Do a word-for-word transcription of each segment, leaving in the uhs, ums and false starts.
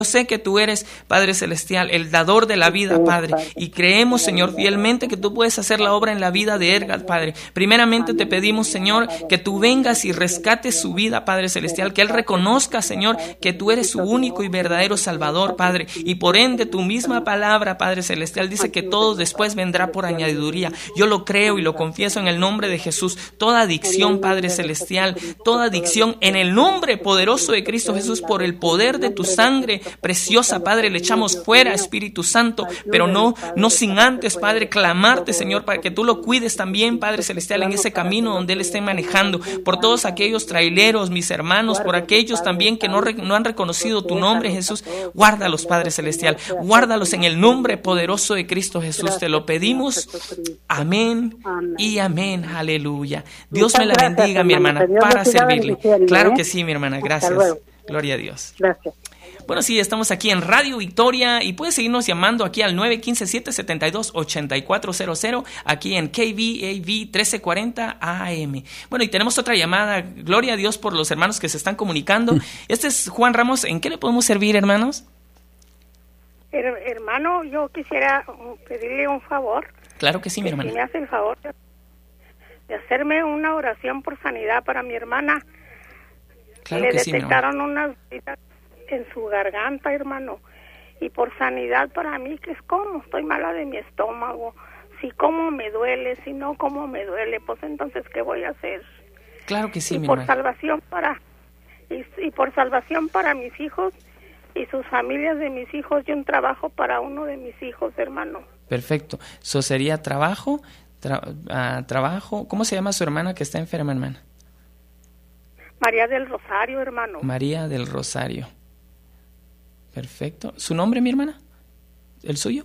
Yo sé que tú eres, Padre Celestial, el dador de la vida, Padre, y creemos, Señor, fielmente que tú puedes hacer la obra en la vida de Edgar, Padre. Primeramente te pedimos, Señor, que tú vengas y rescates su vida, Padre Celestial, que él reconozca, Señor, que tú eres su único y verdadero Salvador, Padre, y por ende tu misma palabra, Padre Celestial, dice que todo después vendrá por añadiduría. Yo lo creo y lo confieso en el nombre de Jesús. Toda adicción, Padre Celestial, toda adicción en el nombre poderoso de Cristo Jesús, por el poder de tu sangre preciosa, Padre, le echamos fuera, Espíritu Santo, pero no, no sin antes, Padre, clamarte, Señor, para que tú lo cuides también, Padre Celestial, en ese camino donde él esté manejando, por todos aquellos traileros, mis hermanos, por aquellos también que no, no han reconocido tu nombre, Jesús. Guárdalos, Padre Celestial, guárdalos en el nombre poderoso de Cristo Jesús, te lo pedimos. Amén y amén, aleluya. Dios me la bendiga, mi hermana, para servirle. Claro que sí, mi hermana, gracias. Gloria a Dios. Gracias. Bueno, sí, estamos aquí en Radio Victoria y puedes seguirnos llamando aquí al nueve uno cinco, siete siete dos, ocho cuatro cero cero, aquí en K V A V trece cuarenta A M. Bueno, y tenemos otra llamada. Gloria a Dios por los hermanos que se están comunicando. Este es Juan Ramos. ¿En qué le podemos servir, hermanos? Her- hermano, yo quisiera pedirle un favor. Claro que sí, mi hermana. Si me hace el favor de, de hacerme una oración por sanidad para mi hermana. Claro Le que sí, mi hermana. detectaron unas bolitas en su garganta, hermano, y por sanidad para mí, que es como estoy mala de mi estómago, si como me duele, si no como me duele, pues entonces ¿qué voy a hacer? Claro que sí, y mi por hermana. salvación para y, y por salvación para mis hijos y sus familias de mis hijos y un trabajo para uno de mis hijos, hermano. Perfecto. ¿Eso sería trabajo? Tra- uh, trabajo. ¿Cómo se llama su hermana que está enferma, hermana? María del Rosario, hermano. María del Rosario. Perfecto. ¿Su nombre, mi hermana? ¿El suyo?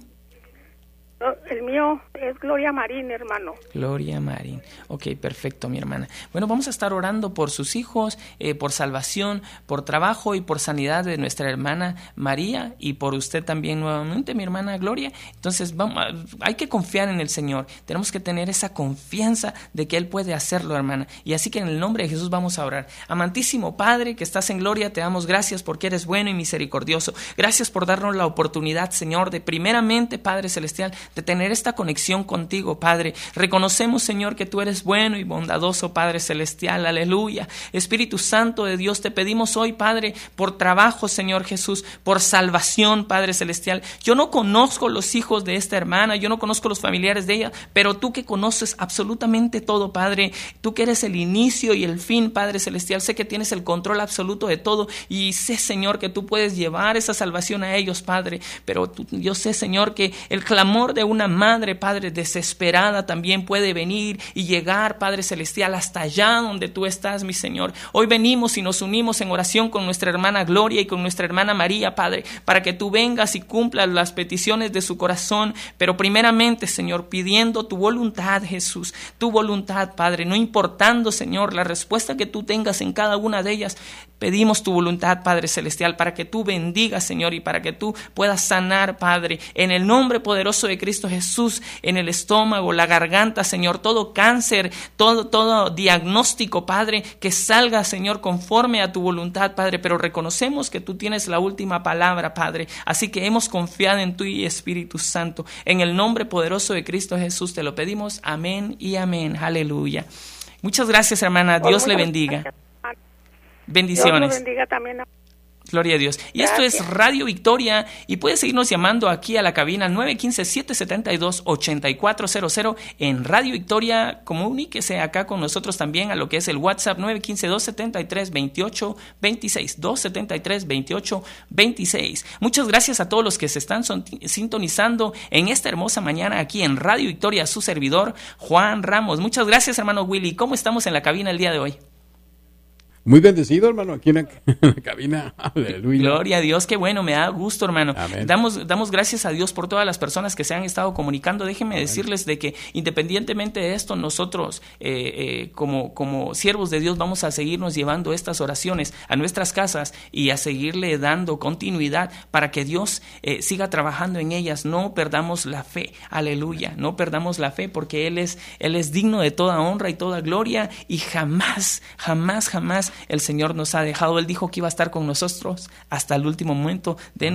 El mío es Gloria Marín, hermano. Gloria Marín. Ok, perfecto, mi hermana. Bueno, vamos a estar orando por sus hijos, eh, por salvación, por trabajo y por sanidad de nuestra hermana María y por usted también nuevamente, mi hermana Gloria. Entonces, vamos, hay que confiar en el Señor. Tenemos que tener esa confianza de que Él puede hacerlo, hermana. Y así que en el nombre de Jesús vamos a orar. Amantísimo Padre, que estás en gloria, te damos gracias porque eres bueno y misericordioso. Gracias por darnos la oportunidad, Señor, de primeramente, Padre Celestial, de tener esta conexión contigo, Padre. Reconocemos, Señor, que tú eres bueno y bondadoso, Padre Celestial, aleluya. Espíritu Santo de Dios, te pedimos hoy, Padre, por trabajo, Señor Jesús, por salvación, Padre Celestial. Yo no conozco los hijos de esta hermana, yo no conozco los familiares de ella, pero tú que conoces absolutamente todo, Padre, tú que eres el inicio y el fin, Padre Celestial, sé que tienes el control absoluto de todo y sé, Señor, que tú puedes llevar esa salvación a ellos, Padre, pero tú, yo sé, Señor, que el clamor de una madre, Padre, desesperada también puede venir y llegar, Padre Celestial, hasta allá donde tú estás, mi Señor. Hoy venimos y nos unimos en oración con nuestra hermana Gloria y con nuestra hermana María, Padre, para que tú vengas y cumplas las peticiones de su corazón, pero primeramente, Señor, pidiendo tu voluntad, Jesús, tu voluntad, Padre, no importando, Señor, la respuesta que tú tengas en cada una de ellas. Pedimos tu voluntad, Padre Celestial, para que tú bendigas, Señor, y para que tú puedas sanar, Padre, en el nombre poderoso de Cristo Jesús, en el estómago, la garganta, Señor, todo cáncer, todo, todo diagnóstico, Padre, que salga, Señor, conforme a tu voluntad, Padre, pero reconocemos que tú tienes la última palabra, Padre, así que hemos confiado en ti, Espíritu Santo, en el nombre poderoso de Cristo Jesús, te lo pedimos, amén y amén, aleluya. Muchas gracias, hermana, Dios le bendiga. Bendiciones. Dios lo bendiga también a... Gloria a Dios. Y Gracias. Esto es Radio Victoria y puedes seguirnos llamando aquí a la cabina nueve uno cinco, siete siete dos, ocho cuatro cero cero en Radio Victoria. Comuníquese acá con nosotros también a lo que es el WhatsApp nueve uno cinco, dos siete tres, veintiocho veintiséis, dos siete tres, veintiocho veintiséis. Muchas gracias a todos los que se están son- sintonizando en esta hermosa mañana aquí en Radio Victoria, su servidor Juan Ramos. Muchas gracias, hermano Willy. ¿Cómo estamos en la cabina el día de hoy? Muy bendecido, hermano, aquí en la, en la cabina. Aleluya. Gloria a Dios, qué bueno, me da gusto, hermano. Amén. Damos, damos gracias a Dios por todas las personas que se han estado comunicando. Déjenme Amén. decirles de que independientemente de esto, nosotros eh, eh, como, como siervos de Dios vamos a seguirnos llevando estas oraciones a nuestras casas y a seguirle dando continuidad para que Dios eh, siga trabajando en ellas. No perdamos la fe, aleluya, no perdamos la fe porque Él es, Él es digno de toda honra y toda gloria y jamás, jamás, jamás el Señor nos ha dejado. Él dijo que iba a estar con nosotros hasta el último momento de